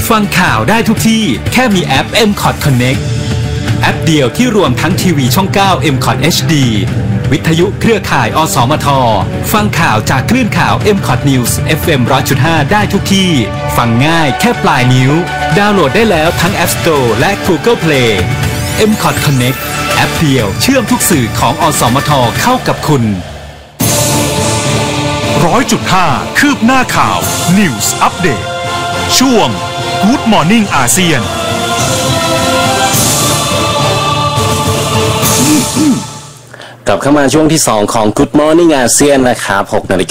ฟังข่าวได้ทุกที่แค่มีแอป MCOT Connect แอปเดียวที่รวมทั้งทีวีช่อง 9 MCOT HD วิทยุเครือข่ายอสมทฟังข่าวจากคลื่นข่าว MCOT News FM 100.5 ได้ทุกที่ฟังง่ายแค่ปลายนิ้วดาวน์โหลดได้แล้วทั้ง App Store และ Google Play MCOT Connect แอปเดียวเชื่อมทุกสื่อของอสมทเข้ากับคุณ 100.5 คืบหน้าข่าว News Update ช่วง Good Morning อาเซียนกลับเข้ามาช่วงที่2ของ Good Morning อาเซียนนะครับ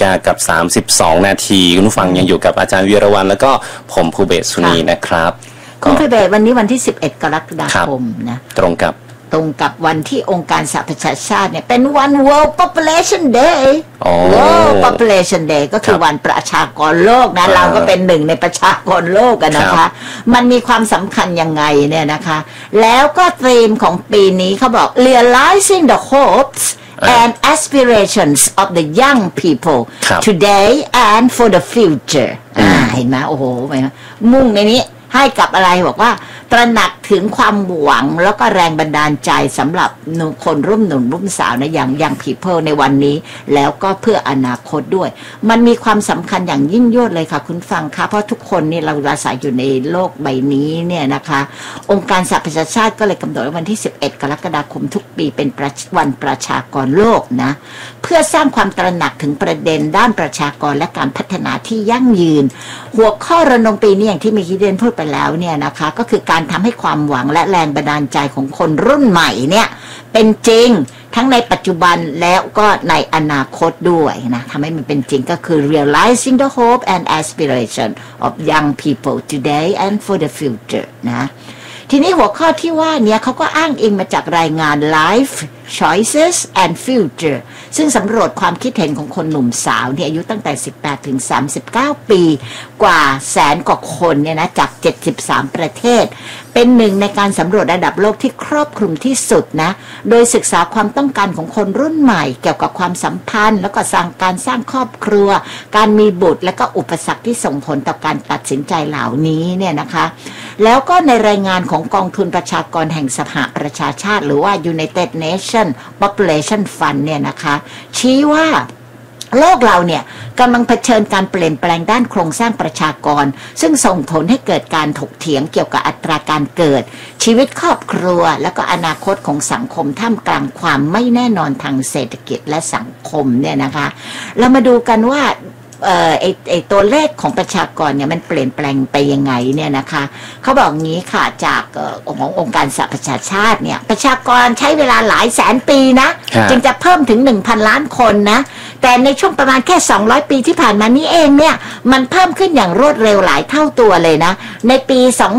6:32 นาทีคุณผู้ฟังยังอยู่กับอาจารย์วีรวรรณแล้วก็ผมภูเบศสุนีนะครับคุณภูเบศวันนี้วันที่11กรกฎาคมนะตรงกับวันที่องค์การสหประชาชาติเนี่ยเป็นวัน World Population Day World Population Day ก็คือวันประชากรโลกนะเราก็เป็นหนึ่งในประชากรโลกกันนะคะมันมีความสำคัญยังไงเนี่ยนะคะแล้วก็ธีมของปีนี้เขาบอก Realizing the hopes and aspirations of the young people today and for the future เห็นไหมโอ้โหมุ่งในนี้ให้กับอะไรบอกว่าตระหนักถึงความหวังแล้วก็แรงบันดาลใจสำหรับคนรุ่นหนุ่มรุ่นสาวนะอย่างยัง people ในวันนี้แล้วก็เพื่ออนาคตด้วยมันมีความสำคัญอย่างยิ่งยวดเลยค่ะคุณฟังคะเพราะทุกคนนี่เราอาศัยอยู่ในโลกใบนี้เนี่ยนะคะองค์การสหประชาชาติก็เลยกำหนดวันที่11กรกฎาคมทุกปีเป็นวันประชากรโลกนะเพื่อสร้างความตระหนักถึงประเด็นด้านประชากรและการพัฒนาที่ยั่งยืนหัวข้อรณรงค์ปีนี้อย่างที่เมื่อกี้เรียนพูดไปแล้วเนี่ยนะคะก็คือการทำให้ความหวังและแรงบันดาลใจของคนรุ่นใหม่เนี่ยเป็นจริงทั้งในปัจจุบันแล้วก็ในอนาคตด้วยนะทำให้มันเป็นจริงก็คือ realizing the hope and aspiration of young people today and for the future นะทีนี้หัวข้อที่ว่าเนี่ยเขาก็อ้างอิงมาจากรายงาน Life Choices and Future ซึ่งสำรวจความคิดเห็นของคนหนุ่มสาวที่อายุตั้งแต่18ถึง39ปีกว่าแสนกว่าคนเนี่ยนะจาก73ประเทศเป็นหนึ่งในการสำรวจระดับโลกที่ครอบคลุมที่สุดนะโดยศึกษาความต้องการของคนรุ่นใหม่เกี่ยวกับความสัมพันธ์แล้วก็การสร้างครอบครัวการมีบุตรและก็อุปสรรคที่ส่งผลต่อการตัดสินใจเหล่านี้เนี่ยนะคะแล้วก็ในรายงานของกองทุนประชากรแห่งสหประชาชาติหรือว่า United Nations Population Fund เนี่ยนะคะชี้ว่าโลกเราเนี่ยกำลังเผชิญการเปลี่ยนแปลงด้านโครงสร้างประชากรซึ่งส่งผลให้เกิดการถกเถียงเกี่ยวกับอัตราการเกิดชีวิตครอบครัวและก็อนาคตของสังคมท่ามกลางความไม่แน่นอนทางเศรษฐกิจและสังคมเนี่ยนะคะเรามาดูกันว่าตัวเลขของประชากรเนี่ยมันเปลี่ยนแปลงไปยังไงเนี่ยนะคะเขาบอกงี้ค่ะจากขององค์การสหประชาชาติเนี่ยประชากรใช้เวลาหลายแสนปีนะจึงจะเพิ่มถึง 1,000 ล้านคนนะแต่ในช่วงประมาณแค่200ปีที่ผ่านมานี้เองเนี่ยมันเพิ่มขึ้นอย่างรวดเร็วหลายเท่าตัวเลยนะในปี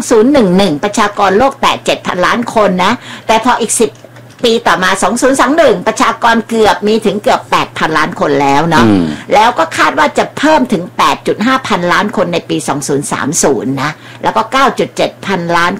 2011ประชากรโลกแตะ 7,000 ล้านคนนะแต่พออีก10ปีต่อมา2021ประชากรเกือบมีถึงเกือบ 8,000 ล้านคนแล้วเนาะแล้วก็คาดว่าจะเพิ่มถึง 8.5 พันล้านคนในปี2030นะแล้วก็ 9.7 พันล้าน